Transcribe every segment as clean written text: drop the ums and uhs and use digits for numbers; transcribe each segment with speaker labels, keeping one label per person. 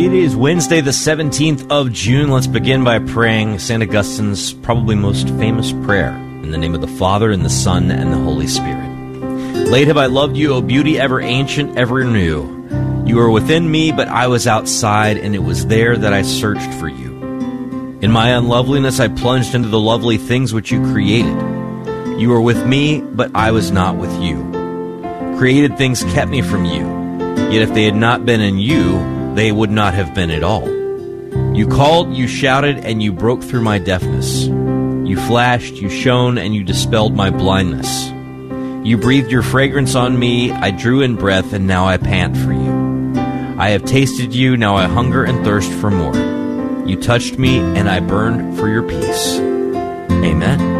Speaker 1: It is Wednesday, the 17th of June. Let's begin by praying St. Augustine's probably most famous prayer. In the name of the Father, and the Son, and the Holy Spirit. Late have I loved you, O beauty ever ancient, ever new. You were within me, but I was outside, and it was there that I searched for you. In my unloveliness I plunged into the lovely things which you created. You were with me, but I was not with you. Created things kept me from you. Yet if they had not been in you, they would not have been at all. You called, you shouted, and you broke through my deafness. You flashed, you shone, and you dispelled my blindness. You breathed your fragrance on me, I drew in breath, and now I pant for you. I have tasted you, now I hunger and thirst for more. You touched me, and I burned for your peace. Amen.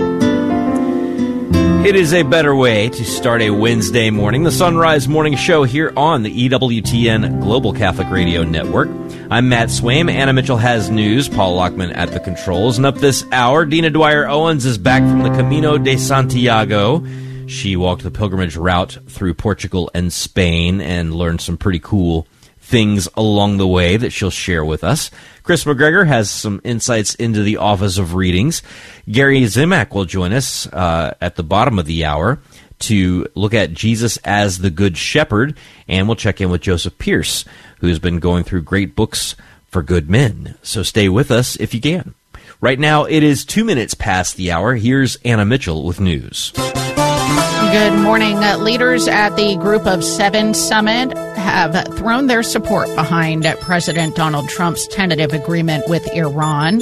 Speaker 1: It is a better way to start a Wednesday morning, the Sunrise Morning Show here on the EWTN Global Catholic Radio Network. I'm Matt Swaim. Anna Mitchell has news. Paul Lockman at the controls. And up this hour, Dina Dwyer-Owens is back from the Camino de Santiago. She walked the pilgrimage route through Portugal and Spain and learned some pretty cool things along the way that she'll share with us. Chris McGregor has some insights into the Office of Readings. Gary Zimak will join us at the bottom of the hour to look at Jesus as the Good Shepherd, and we'll check in with Joseph Pierce, who's been going through great books for good men. So stay with us if you can. Right now, it is 2 minutes past the hour. Here's Anna Mitchell with news.
Speaker 2: Good morning. Leaders at the Group of Seven summit have thrown their support behind President Donald Trump's tentative agreement with Iran.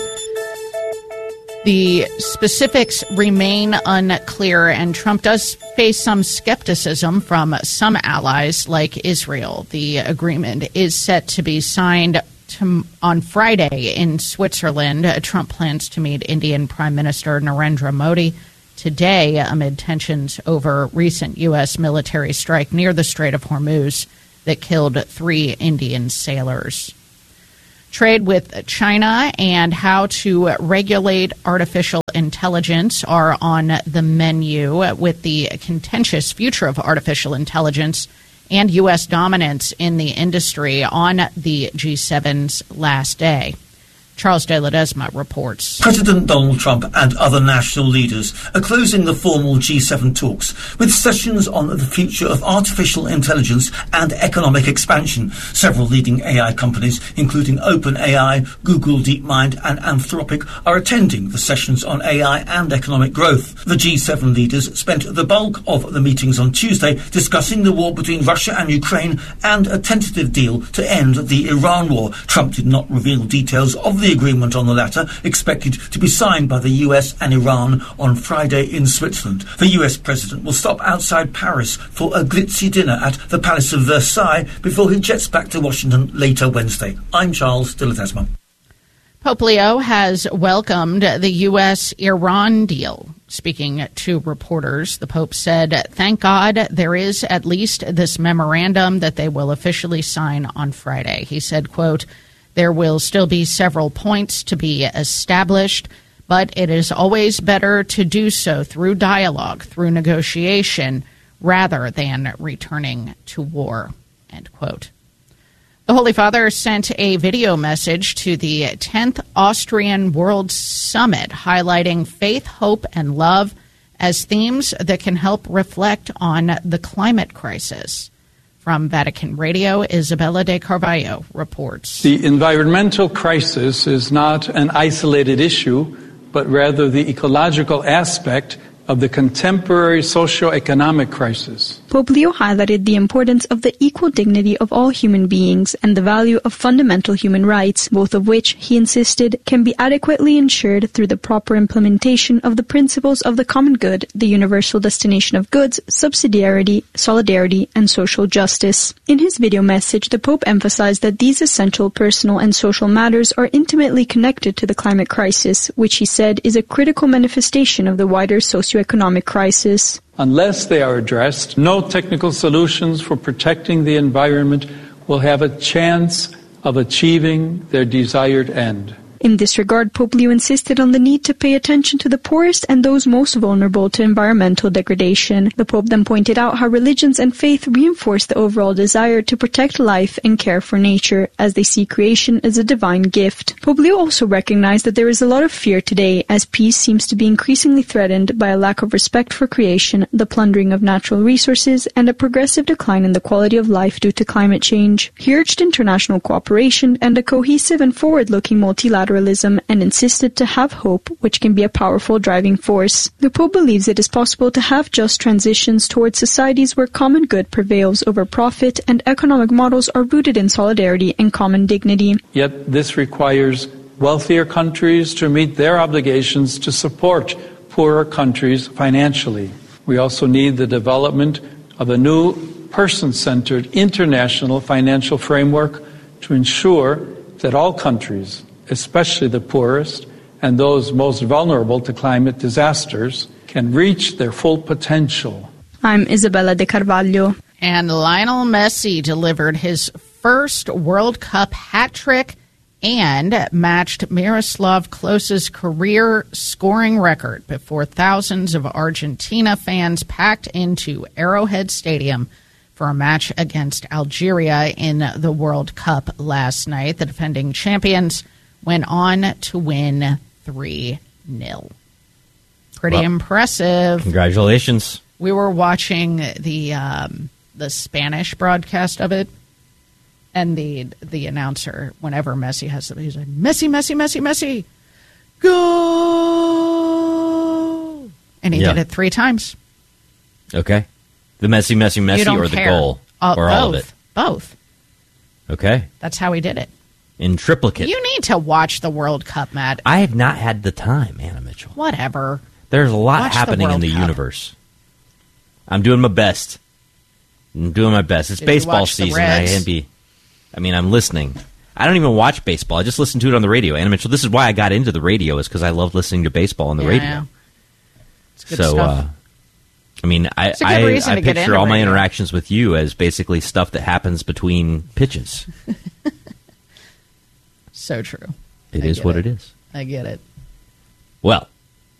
Speaker 2: The specifics remain unclear, and Trump does face some skepticism from some allies like Israel. The agreement is set to be signed on Friday in Switzerland. Trump plans to meet Indian Prime Minister Narendra Modi today amid tensions over recent U.S. military strike near the Strait of Hormuz that killed 3 Indian sailors. Trade with China and how to regulate artificial intelligence are on the menu, with the contentious future of artificial intelligence and U.S. dominance in the industry on the G7's last day. Charles de Ledesma reports.
Speaker 3: President Donald Trump and other national leaders are closing the formal G7 talks with sessions on the future of artificial intelligence and economic expansion. Several leading AI companies, including OpenAI, Google DeepMind and Anthropic, are attending the sessions on AI and economic growth. The G7 leaders spent the bulk of the meetings on Tuesday discussing the war between Russia and Ukraine and a tentative deal to end the Iran war. Trump did not reveal details of the agreement on the latter, expected to be signed by the US and Iran on Friday in Switzerland. The US president will stop outside Paris for a glitzy dinner at the Palace of Versailles before he jets back to Washington later Wednesday. I'm Charles de Ledesma.
Speaker 2: Pope Leo has welcomed the U.S.-Iran deal. Speaking to reporters, the Pope said, "Thank God there is at least this memorandum that they will officially sign on Friday." He said, quote, "There will still be several points to be established, but it is always better to do so through dialogue, through negotiation, rather than returning to war," end quote. The Holy Father sent a video message to the 10th Austrian World Summit, highlighting faith, hope, and love as themes that can help reflect on the climate crisis. From Vatican Radio, Isabella de Carvalho reports.
Speaker 4: The environmental crisis is not an isolated issue, but rather the ecological aspect of the contemporary socio-economic crisis.
Speaker 5: Pope Leo highlighted the importance of the equal dignity of all human beings and the value of fundamental human rights, both of which, he insisted, can be adequately ensured through the proper implementation of the principles of the common good, the universal destination of goods, subsidiarity, solidarity, and social justice. In his video message, the Pope emphasized that these essential personal and social matters are intimately connected to the climate crisis, which he said is a critical manifestation of the wider socioeconomic crisis.
Speaker 4: Unless they are addressed, no technical solutions for protecting the environment will have a chance of achieving their desired end.
Speaker 5: In this regard, Pope Leo insisted on the need to pay attention to the poorest and those most vulnerable to environmental degradation. The Pope then pointed out how religions and faith reinforce the overall desire to protect life and care for nature, as they see creation as a divine gift. Pope Leo also recognized that there is a lot of fear today, as peace seems to be increasingly threatened by a lack of respect for creation, the plundering of natural resources, and a progressive decline in the quality of life due to climate change. He urged international cooperation and a cohesive and forward-looking multilateralism, and insisted to have hope, which can be a powerful driving force. The Pope believes it is possible to have just transitions towards societies where common good prevails over profit and economic models are rooted in solidarity and common dignity.
Speaker 4: Yet this requires wealthier countries to meet their obligations to support poorer countries financially. We also need the development of a new person-centered international financial framework to ensure that all countries, especially the poorest and those most vulnerable to climate disasters, can reach their full potential.
Speaker 5: I'm Isabella De Carvalho.
Speaker 2: And Lionel Messi delivered his first World Cup hat trick and matched Miroslav Klose's career scoring record before thousands of Argentina fans packed into Arrowhead Stadium for a match against Algeria in the World Cup last night. The defending champions went on to win 3-0. Pretty impressive.
Speaker 1: Congratulations.
Speaker 2: We were watching the Spanish broadcast of it. And the announcer, whenever Messi has it, he's like, Messi, Messi, Messi, Messi, go! And he did it 3 times.
Speaker 1: Okay. The Messi, Messi, Messi, or the goal? Or
Speaker 2: both,
Speaker 1: all of it?
Speaker 2: Both.
Speaker 1: Okay.
Speaker 2: That's how he did it.
Speaker 1: In triplicate.
Speaker 2: You need to watch the World Cup, Matt.
Speaker 1: I have not had the time, Anna Mitchell.
Speaker 2: Whatever.
Speaker 1: There's a lot
Speaker 2: Watch
Speaker 1: happening in the universe. I'm doing my best. It's baseball season. I'm listening. I don't even watch baseball. I just listen to it on the radio. Anna Mitchell, this is why I got into the radio, is because I love listening to baseball on the radio.
Speaker 2: Yeah. It's good stuff.
Speaker 1: I picture all my interactions with you as basically stuff that happens between pitches.
Speaker 2: So true.
Speaker 1: It is what it is.
Speaker 2: I get it.
Speaker 1: Well,